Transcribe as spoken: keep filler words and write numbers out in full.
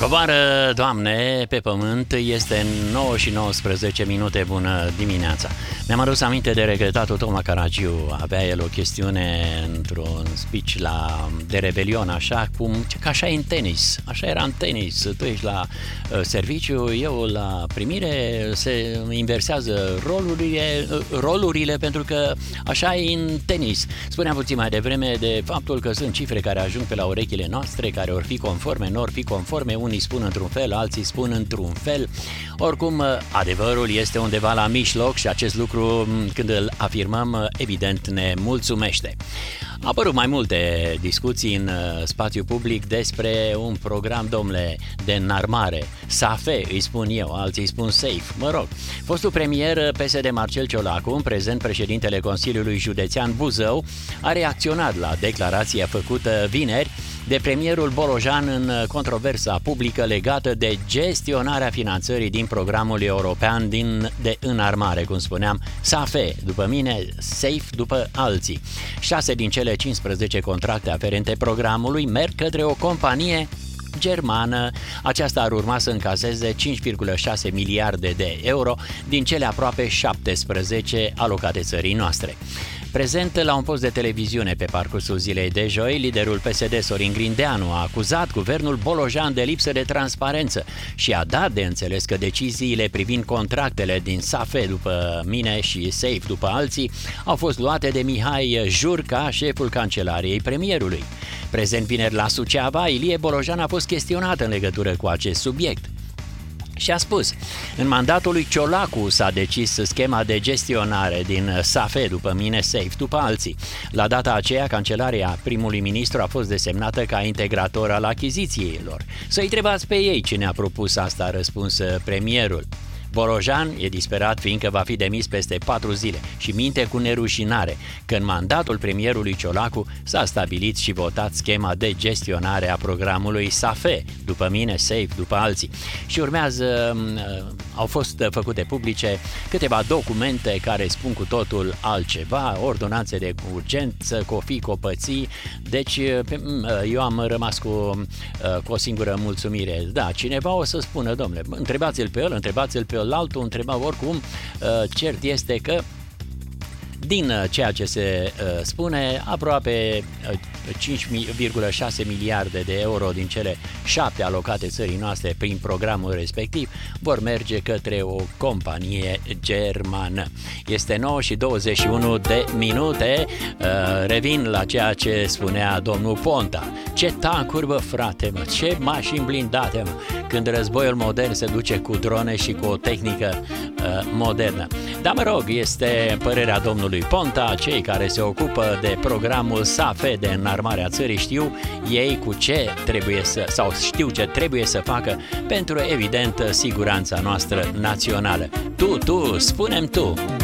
Coboară, Doamne, pe pământ, este nouă și nouăsprezece minute, bună dimineața. Mi-am adus aminte de regretatul Toma Caragiu. Avea el o chestiune într-un speech la, de rebelion, așa cum, că așa e în tenis, așa era în tenis. Tu ești la uh, serviciu, eu la primire, se inversează rolurile, uh, rolurile pentru că așa e în tenis. Spuneam puțin mai devreme de faptul că sunt cifre care ajung pe la urechile noastre, care or fi conforme, nu or fi conforme, unii spun într-un fel, alții spun într-un fel. Oricum, adevărul este undeva la mijloc și acest lucru, când îl afirmăm, evident ne mulțumește. Au apărut mai multe discuții în spațiu public despre un program, domnule, de înarmare. SAFE, îi spun eu, alții îi spun SAFE. Mă rog, fostul premier P S D Marcel Ciolacu, în prezent președintele Consiliului Județean Buzău, a reacționat la declarația făcută vineri de premierul Bolojan în controversa publică legată de gestionarea finanțării din programul european din, de înarmare, cum spuneam, SAFE, după mine, SAFE după alții. Șase din cele cincisprezece contracte aferente programului merg către o companie germană. Aceasta ar urma să încaseze cinci virgulă șase miliarde de euro din cele aproape șaptesprezece alocate țării noastre. Prezent la un post de televiziune pe parcursul zilei de joi, liderul P S D Sorin Grindeanu a acuzat guvernul Bolojan de lipsă de transparență și a dat de înțeles că deciziile privind contractele din SAFE după mine și SAFE după alții au fost luate de Mihai Jurca, șeful Cancelariei Premierului. Prezent vineri la Suceava, Ilie Bolojan a fost chestionat în legătură cu acest subiect. Și a spus, în mandatul lui Ciolacu s-a decis schema de gestionare din SAFE, după mine SAFE, după alții. La data aceea, Cancelaria primului ministru a fost desemnată ca integrator al achizițiilor. Să-i întrebați pe ei cine a propus asta, a răspuns premierul. Bolojan e disperat fiindcă va fi demis peste patru zile și minte cu nerușinare că în mandatul premierului Ciolacu s-a stabilit și votat schema de gestionare a programului SAFE, după mine SAFE, după alții. Și urmează, au fost făcute publice câteva documente care spun cu totul altceva, ordonanțe de urgență, cofii, copății, deci eu am rămas cu, cu o singură mulțumire. Da, cineva o să spună, domnule, întrebați-l pe el, întrebați-l pe el, altul întreba, oricum, cert este că din ceea ce se uh, spune, aproape uh, cinci virgulă șase miliarde de euro din cele șapte alocate țării noastre prin programul respectiv vor merge către o companie germană. Este nouă și douăzeci și unu de minute, uh, revin la ceea ce spunea domnul Ponta. Ce tancuri, bă, frate, mă, ce mașini blindate, mă, când războiul modern se duce cu drone și cu o tehnică uh, modernă. Dar mă rog, este părerea domnului Ponta, cei care se ocupă de programul SAFE de înarmare a țării știu ei cu ce trebuie să, sau știu ce trebuie să facă pentru, evident, siguranța noastră națională. Tu, tu, spune-mi tu!